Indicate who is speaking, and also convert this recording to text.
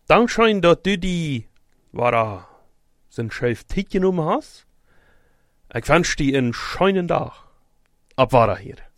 Speaker 1: Dan schijnt dat u die, zijn schrift genomen had. Ik wens die een schönen dag. Op waarheid hier.